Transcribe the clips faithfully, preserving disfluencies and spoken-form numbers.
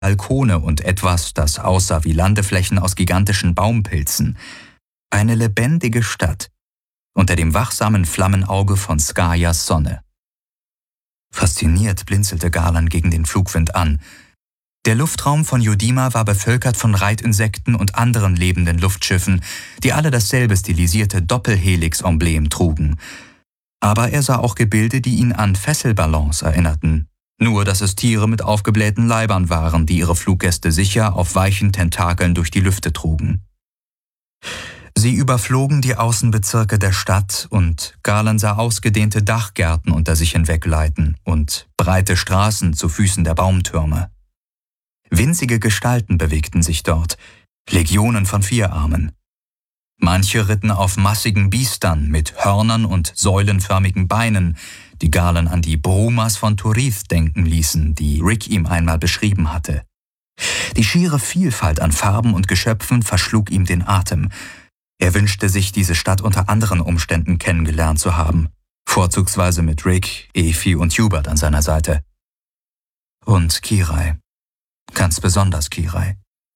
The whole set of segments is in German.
Balkone und etwas, das aussah wie Landeflächen aus gigantischen Baumpilzen. Eine lebendige Stadt, unter dem wachsamen Flammenauge von Skayas Sonne. Fasziniert blinzelte Garland gegen den Flugwind an. Der Luftraum von Yodima war bevölkert von Reitinsekten und anderen lebenden Luftschiffen, die alle dasselbe stilisierte Doppelhelix-Emblem trugen. Aber er sah auch Gebilde, die ihn an Fesselballons erinnerten, nur dass es Tiere mit aufgeblähten Leibern waren, die ihre Fluggäste sicher auf weichen Tentakeln durch die Lüfte trugen. Sie überflogen die Außenbezirke der Stadt und Garland sah ausgedehnte Dachgärten unter sich hinwegleiten und breite Straßen zu Füßen der Baumtürme. Winzige Gestalten bewegten sich dort, Legionen von Vierarmen. Manche ritten auf massigen Biestern mit Hörnern und säulenförmigen Beinen, die Garland an die Brumas von Turith denken ließen, die Rick ihm einmal beschrieben hatte. Die schiere Vielfalt an Farben und Geschöpfen verschlug ihm den Atem. Er wünschte sich, diese Stadt unter anderen Umständen kennengelernt zu haben, vorzugsweise mit Rick, Efi und Hubert an seiner Seite. Und Kirai, ganz besonders Kirai.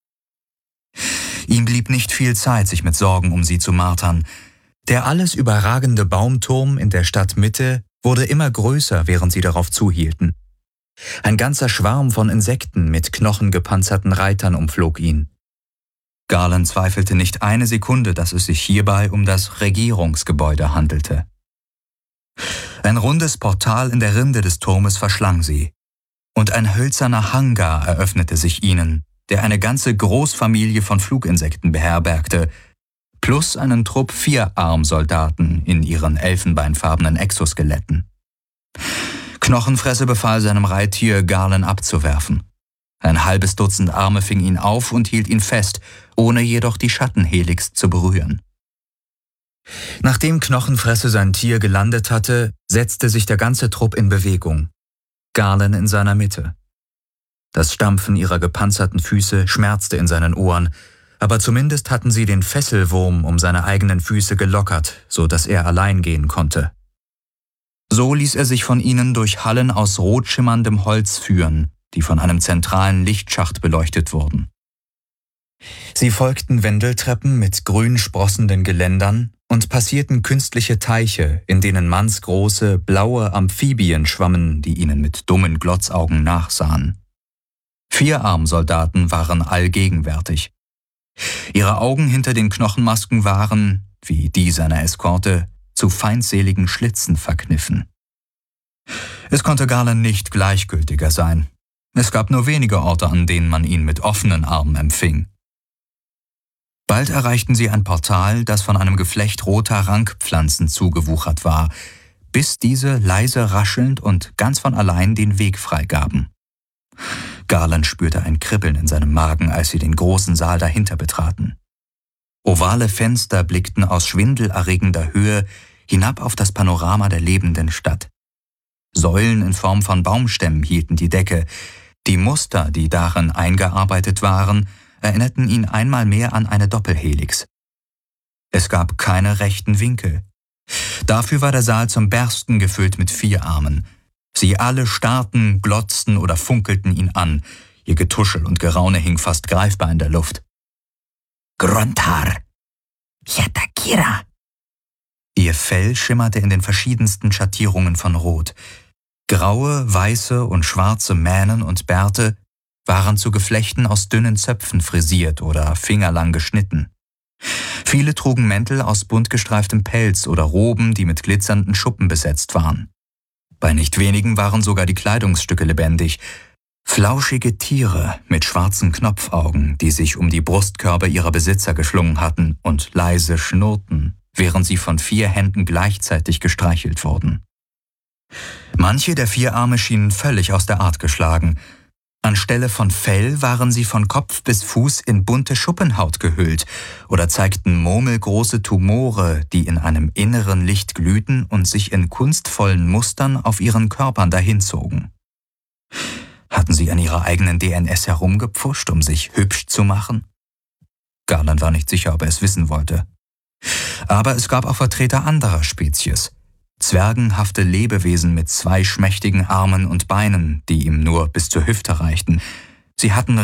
Ihm blieb nicht viel Zeit, sich mit Sorgen um sie zu martern. Der alles überragende Baumturm in der Stadtmitte wurde immer größer, während sie darauf zuhielten. Ein ganzer Schwarm von Insekten mit knochengepanzerten Reitern umflog ihn. Garland zweifelte nicht eine Sekunde, dass es sich hierbei um das Regierungsgebäude handelte. Ein rundes Portal in der Rinde des Turmes verschlang sie, und ein hölzerner Hangar eröffnete sich ihnen, der eine ganze Großfamilie von Fluginsekten beherbergte, plus einen Trupp Vierarmsoldaten in ihren elfenbeinfarbenen Exoskeletten. Knochenfresse befahl seinem Reittier, Garland abzuwerfen. Ein halbes Dutzend Arme fing ihn auf und hielt ihn fest, ohne jedoch die Schattenhelix zu berühren. Nachdem Knochenfresse sein Tier gelandet hatte, setzte sich der ganze Trupp in Bewegung, Garland in seiner Mitte. Das Stampfen ihrer gepanzerten Füße schmerzte in seinen Ohren, aber zumindest hatten sie den Fesselwurm um seine eigenen Füße gelockert, so dass er allein gehen konnte. So ließ er sich von ihnen durch Hallen aus rot schimmerndem Holz führen, die von einem zentralen Lichtschacht beleuchtet wurden. Sie folgten Wendeltreppen mit grün sprossenden Geländern und passierten künstliche Teiche, in denen mannsgroße, blaue Amphibien schwammen, die ihnen mit dummen Glotzaugen nachsahen. Vierarmsoldaten waren allgegenwärtig. Ihre Augen hinter den Knochenmasken waren, wie die seiner Eskorte, zu feindseligen Schlitzen verkniffen. Es konnte Garland nicht gleichgültiger sein. Es gab nur wenige Orte, an denen man ihn mit offenen Armen empfing. Bald erreichten sie ein Portal, das von einem Geflecht roter Rankpflanzen zugewuchert war, bis diese leise raschelnd und ganz von allein den Weg freigaben. Garland spürte ein Kribbeln in seinem Magen, als sie den großen Saal dahinter betraten. Ovale Fenster blickten aus schwindelerregender Höhe hinab auf das Panorama der lebenden Stadt. Säulen in Form von Baumstämmen hielten die Decke. Die Muster, die darin eingearbeitet waren, erinnerten ihn einmal mehr an eine Doppelhelix. Es gab keine rechten Winkel. Dafür war der Saal zum Bersten gefüllt mit Vierarmen. Sie alle starrten, glotzten oder funkelten ihn an. Ihr Getuschel und Geraune hing fast greifbar in der Luft. Grontar! Yatakira! Ihr Fell schimmerte in den verschiedensten Schattierungen von Rot. Graue, weiße und schwarze Mähnen und Bärte waren zu Geflechten aus dünnen Zöpfen frisiert oder fingerlang geschnitten. Viele trugen Mäntel aus bunt gestreiftem Pelz oder Roben, die mit glitzernden Schuppen besetzt waren. Bei nicht wenigen waren sogar die Kleidungsstücke lebendig. Flauschige Tiere mit schwarzen Knopfaugen, die sich um die Brustkörbe ihrer Besitzer geschlungen hatten und leise schnurrten, während sie von vier Händen gleichzeitig gestreichelt wurden. Manche der Vierarme schienen völlig aus der Art geschlagen. Anstelle von Fell waren sie von Kopf bis Fuß in bunte Schuppenhaut gehüllt oder zeigten murmelgroße Tumore, die in einem inneren Licht glühten und sich in kunstvollen Mustern auf ihren Körpern dahinzogen. Hatten sie an ihrer eigenen D N S herumgepfuscht, um sich hübsch zu machen? Garland war nicht sicher, ob er es wissen wollte. Aber es gab auch Vertreter anderer Spezies. Zwergenhafte Lebewesen mit zwei schmächtigen Armen und Beinen, die ihm nur bis zur Hüfte reichten, Sie hatten